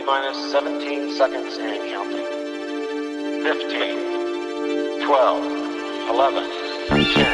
minus 17 seconds and counting. 15, 12, 11, 10.